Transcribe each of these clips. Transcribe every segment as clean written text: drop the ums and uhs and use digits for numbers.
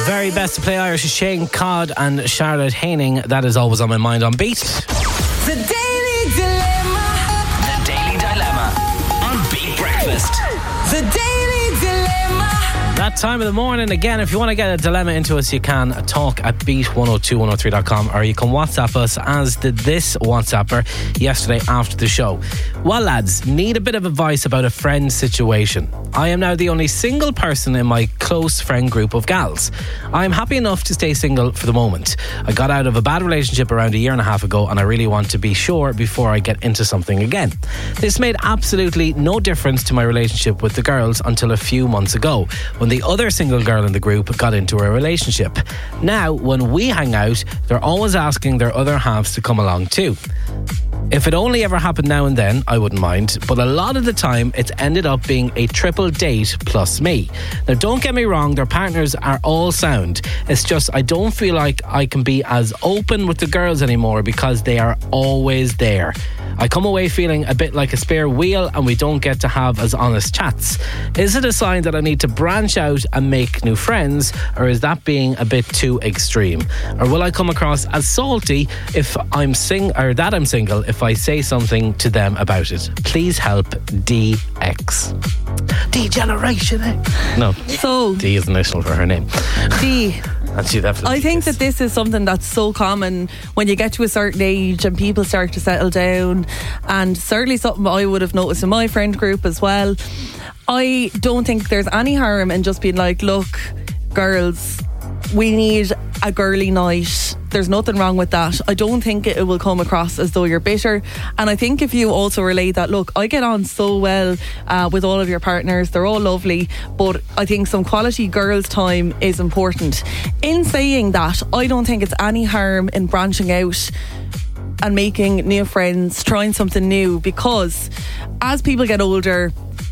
Very best to play Irish is Shane Codd and Charlotte Haining. That is always on my mind on Beat. The Daily Dilemma. The Daily Dilemma on Beat Breakfast. The Daily Dilemma. That time of the morning. Again, if you want to get a dilemma into us, you can talk at beat102103.com, or you can WhatsApp us, as did this WhatsApper yesterday after the show. Well, lads, need a bit of advice about a friend situation. I am now the only single person in my close friend group of gals. I am happy enough to stay single for the moment. I got out of a bad relationship around 1.5 years ago, and I really want to be sure before I get into something again. This made absolutely no difference to my relationship with the girls until a few months ago, when the other single girl in the group got into a relationship. Now, when we hang out, they're always asking their other halves to come along too. If it only ever happened now and then, I wouldn't mind, but a lot of the time it's ended up being a triple date plus me. Now, don't get me wrong, their partners are all sound. It's just I don't feel like I can be as open with the girls anymore because they are always there. I come away feeling a bit like a spare wheel, and we don't get to have as honest chats. Is it a sign that I need to branch out and make new friends, or is that being a bit too extreme? Or will I come across as salty if I'm single if I say something to them about it? Please help, DX. D-Generation, eh? No. So D is initial for her name. D. And she definitely I think is. that this is something that's so common when you get to a certain age and people start to settle down, and certainly something I would have noticed in my friend group as well. I don't think there's any harm in just being like, look, girls, we need a girly night. There's nothing wrong with that. I don't think it will come across as though you're bitter. And I think if you also relate that, look, I get on so well with all of your partners. They're all lovely. But I think some quality girls' time is important. In saying that, I don't think it's any harm in branching out and making new friends, trying something new, because as people get older,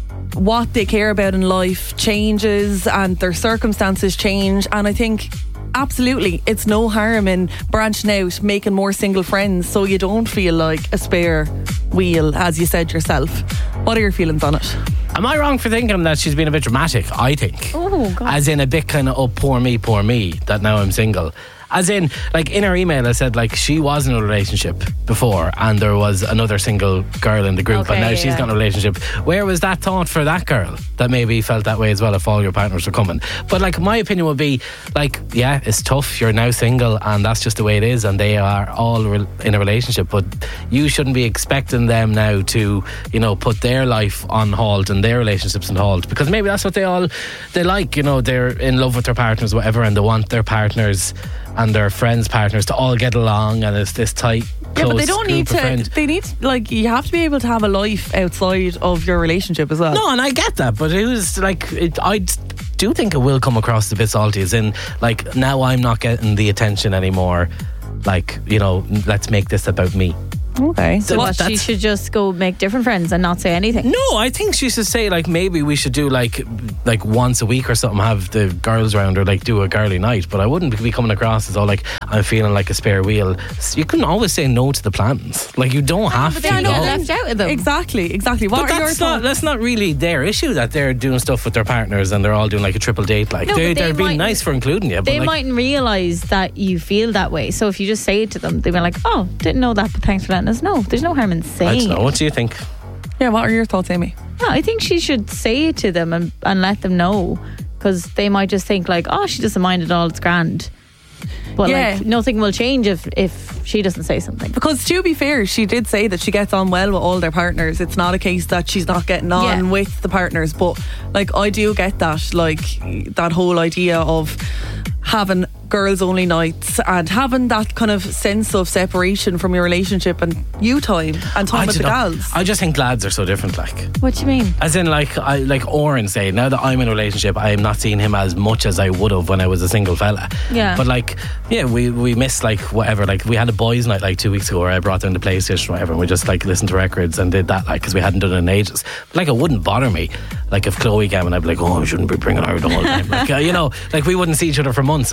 what they care about in life changes and their circumstances change. And I think absolutely it's no harm in branching out, making more single friends, so you don't feel like a spare wheel, as you said yourself. What are your feelings on it? Am I wrong for thinking that she's been a bit dramatic? I think. Oh, God. As in a bit kind of, oh, poor me, that now I'm single. As in, like in her email, I said like she was in a relationship before and there was another single girl in the group, Okay, and now she's got in a relationship. Where was that thought for that girl that maybe felt that way as well if all your partners were coming? But like my opinion would be like, yeah, it's tough. You're now single and that's just the way it is, and they are all in a relationship. But you shouldn't be expecting them now to, you know, put their life on hold and their relationships on hold, because maybe that's what they like. You know, they're in love with their partners, whatever, and they want their partners and their friends' partners to all get along, and it's this tight, close but they don't group need of to. friends. They need, like, you have to be able to have a life outside of your relationship as well. No, and I get that, but it was like I do think it will come across a bit salty, as in like, now I'm not getting the attention anymore. Like, you know, let's make this about me. Okay. So what, she should just go make different friends and not say anything? No, I think she should say like, maybe we should do like once a week or something, have the girls around, or like do a girly night. But I wouldn't be coming across as all like, I'm feeling like a spare wheel. You can always say no to the plans. Like, you don't have but to. they get left out of them. Exactly. What But are your thoughts? that's not really their issue, that they're doing stuff with their partners and they're all doing like a triple date. Like, No, but they're they being mightn't- nice for including you. But They like, mightn't realise that you feel that way. So if you just say it to them, they'll be like, oh, didn't know that, but thanks for letting us know. There's no harm in I saying don't know. it. What do you think? Yeah, what are your thoughts, Amy? No, I think she should say it to them and let them know, because they might just think like, oh, she doesn't mind at all, it's grand. But Yeah. like, nothing will change if she doesn't say something. Because to be fair, she did say that she gets on well with all their partners. It's not a case that she's not getting on Yeah. with the partners. But like, I do get that, like that whole idea of having girls only nights and having that kind of sense of separation from your relationship and you time and time with the gals. I just think lads are so different. Like, What do you mean? as in like Oren say, now that I'm in a relationship, I am not seeing him as much as I would have when I was a single fella. Yeah. But like, yeah, we missed like whatever. Like, we had a boys' night like 2 weeks ago where I brought down the PlayStation or whatever, and we just like listened to records and did that, like, because we hadn't done it in ages. But like, it wouldn't bother me like if Chloe came and I'd be like, oh, I shouldn't be bringing her the whole time. Like, you know, like we wouldn't see each other for months and then we'd meet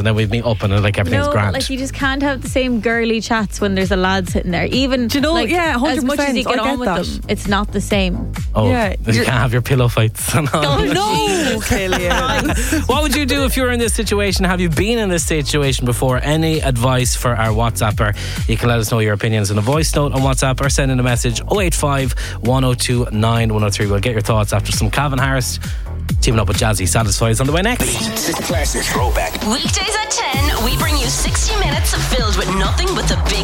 up and like everything's No, grand. like you just can't have the same girly chats when there's a lad sitting there. Even Do you know, like, yeah, as much as you 100%, get I on get with that. them, it's not the same. oh, yeah, you you're- can't have your pillow fights. No, Killian. What would you do if you were in this situation? Have you been in this situation before? Any advice for our WhatsApper? You can let us know your opinions in a voice note on WhatsApp or send in a message 085 102 9103. We'll get your thoughts after some Calvin Harris teaming up with Jazzy. Satisfies on the way next. Classic throwback. Weekdays at 10, we bring you 60 minutes filled with nothing but the biggest